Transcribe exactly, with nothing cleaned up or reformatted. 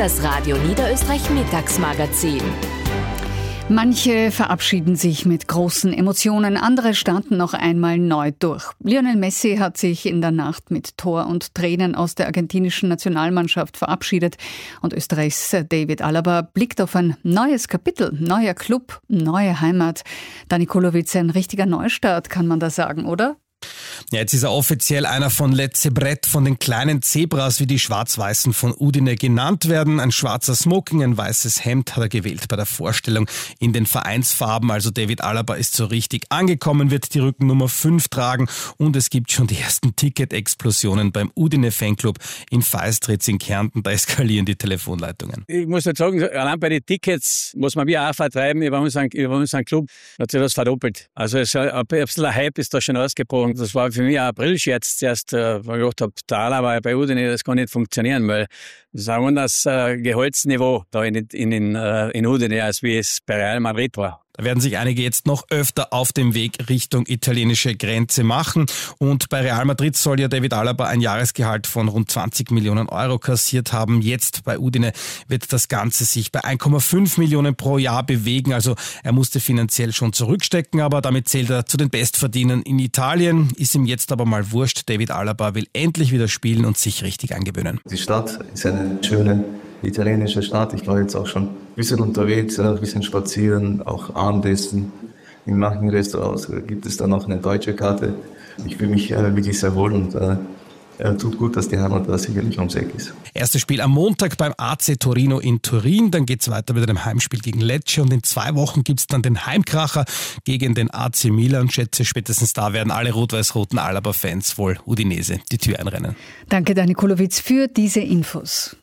Das Radio Niederösterreich Mittagsmagazin. Manche verabschieden sich mit großen Emotionen, andere starten noch einmal neu durch. Lionel Messi hat sich in der Nacht mit Tor und Tränen aus der argentinischen Nationalmannschaft verabschiedet und Österreichs David Alaba blickt auf ein neues Kapitel, neuer Club, neue Heimat. Dani Kulowitz, ein richtiger Neustart, kann man da sagen, oder? Ja, jetzt ist er offiziell einer von Lecce Brett, von den kleinen Zebras, wie die Schwarz-Weißen von Udine genannt werden. Ein schwarzer Smoking, ein weißes Hemd hat er gewählt bei der Vorstellung in den Vereinsfarben. Also David Alaba ist so richtig angekommen, wird die Rückennummer fünf tragen und es gibt schon die ersten Ticket-Explosionen beim Udine-Fanclub in Feistritz in Kärnten. Da eskalieren die Telefonleitungen. Ich muss jetzt sagen, allein bei den Tickets muss man wie auch vertreiben über unseren, über unseren Club. Hat sich das verdoppelt. Also es, ein bisschen ein Hype ist da schon ausgebrochen. Das war für mich ein Aprilscherz zuerst, äh, weil ich gedacht habe, der Alaba bei Udine, das kann nicht funktionieren, weil das ist ein anderes äh, Gehaltsniveau da in, in, in, äh, in Udine, als wie es bei Real Madrid war. Da werden sich einige jetzt noch öfter auf dem Weg Richtung italienische Grenze machen. Und bei Real Madrid soll ja David Alaba ein Jahresgehalt von rund zwanzig Millionen Euro kassiert haben. Jetzt bei Udine wird das Ganze sich bei eins Komma fünf Millionen pro Jahr bewegen. Also er musste finanziell schon zurückstecken, aber damit zählt er zu den Bestverdienern in Italien. Ist ihm jetzt aber mal wurscht. David Alaba will endlich wieder spielen und sich richtig angewöhnen. Die Stadt ist eine schöne italienische Stadt. Ich war jetzt auch schon ein bisschen unterwegs, ein bisschen spazieren, auch Abendessen. In manchen Restaurants gibt es dann noch eine deutsche Karte. Ich fühle mich äh, wirklich sehr wohl und äh, äh, tut gut, dass die Heimat da sicherlich ums Eck ist. Erstes Spiel am Montag beim A C Torino in Turin. Dann geht es weiter mit einem Heimspiel gegen Lecce und in zwei Wochen gibt es dann den Heimkracher gegen den A C Milan. Schätze, spätestens da werden alle rot-weiß-roten Alaba-Fans wohl Udinese die Tür einrennen. Danke, Dani Kulowitz, für diese Infos.